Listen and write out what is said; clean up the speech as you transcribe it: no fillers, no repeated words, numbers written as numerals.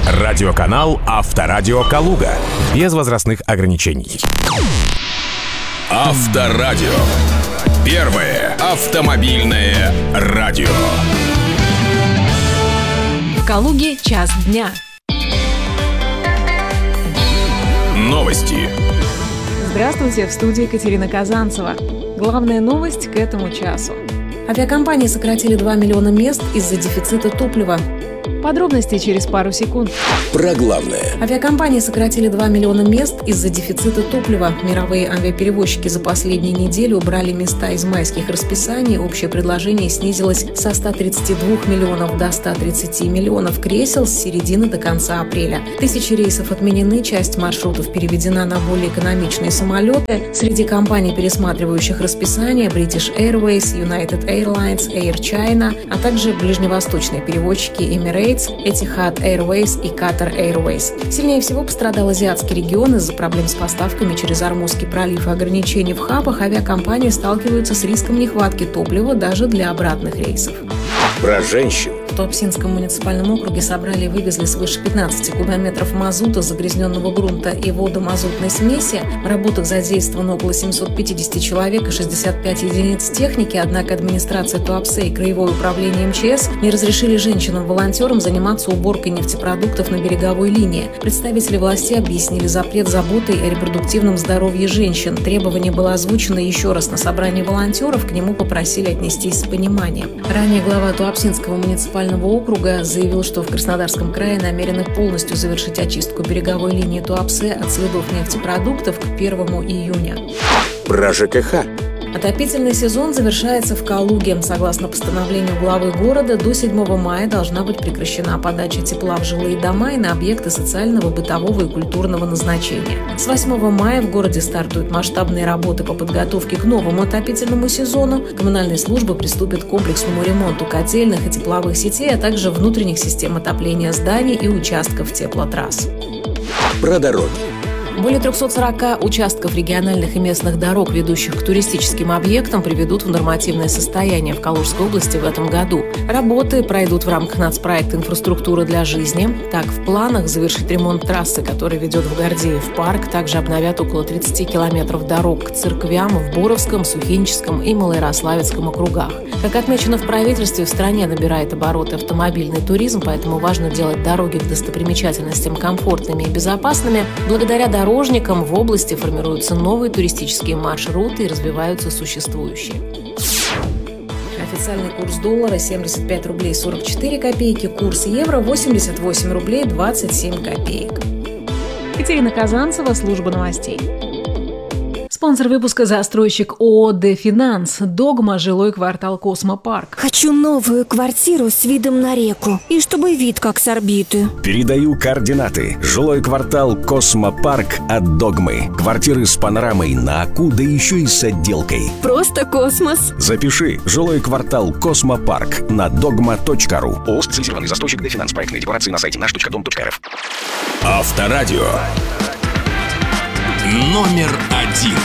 Радиоканал «Авторадио Калуга». Без возрастных ограничений. Авторадио. Первое автомобильное радио. В Калуге час дня. Новости. Здравствуйте, в студии Екатерина Казанцева. Главная новость к этому часу. Авиакомпании сократили 2 миллиона мест из-за дефицита топлива. Подробности через пару секунд. Про главное. Авиакомпании сократили 2 миллиона мест из-за дефицита топлива. Мировые авиаперевозчики за последнюю неделю убрали места из майских расписаний. Общее предложение снизилось со 132 миллионов до 130 миллионов кресел с середины до конца апреля. Тысячи рейсов отменены, часть маршрутов переведена на более экономичные самолеты. Среди компаний, пересматривающих расписание, British Airways, United Airlines, Air China, а также ближневосточные перевозчики Emirates, Etihad Airways и Qatar Airways. Сильнее всего пострадал азиатский регион из-за проблем с поставками через Ормузский пролив и ограничений в хабах. Авиакомпании сталкиваются с риском нехватки топлива даже для обратных рейсов. Про женщин. В Туапсинском муниципальном округе собрали и вывезли свыше 15 кубометров мазута, загрязненного грунта и водомазутной смеси. В работах задействовано около 750 человек и 65 единиц техники, однако администрация Туапсе и Краевое управление МЧС не разрешили женщинам-волонтерам заниматься уборкой нефтепродуктов на береговой линии. Представители власти объяснили запрет заботой о репродуктивном здоровье женщин. Требование было озвучено еще раз на собрании волонтеров, к нему попросили отнестись с пониманием. Ранее глава Туапсинского муниципального округа заявил, что в Краснодарском крае намерены полностью завершить очистку береговой линии Туапсе от следов нефтепродуктов к 1 июня. Про ЖКХ. Отопительный сезон завершается в Калуге. Согласно постановлению главы города, до 7 мая должна быть прекращена подача тепла в жилые дома и на объекты социального, бытового и культурного назначения. С 8 мая в городе стартуют масштабные работы по подготовке к новому отопительному сезону. Коммунальные службы приступят к комплексному ремонту котельных и тепловых сетей, а также внутренних систем отопления зданий и участков теплотрасс. Про дороги. Более 340 участков региональных и местных дорог, ведущих к туристическим объектам, приведут в нормативное состояние в Калужской области в этом году. Работы пройдут в рамках нацпроекта «Инфраструктура для жизни». Так, в планах завершить ремонт трассы, которая ведет в Гордеев парк. Также обновят около 30 километров дорог к церквям в Боровском, Сухинческом и Малоярославецком округах. Как отмечено в правительстве, в стране набирает обороты автомобильный туризм, поэтому важно делать дороги к достопримечательностям комфортными и безопасными. Благодаря дорожникам в области формируются новые туристические маршруты и развиваются существующие. Официальный курс доллара 75 рублей 44 копейки, курс евро 88 рублей 27 копеек. Екатерина Казанцева, служба новостей. Спонсор выпуска — застройщик ООО «Дефинанс». «Догма», жилой квартал «Космопарк». Хочу новую квартиру с видом на реку. И чтобы вид как с орбиты. Передаю координаты. Жилой квартал «Космопарк» от «Догмы». Квартиры с панорамой на Аку, да еще и с отделкой. Просто космос. Запиши. Жилой квартал «Космопарк» на dogma.ru. ООО «Специализированный застройщик Дефинанс». Проектные декорации на сайте наш.дом.рф. Авторадио. Номер 1.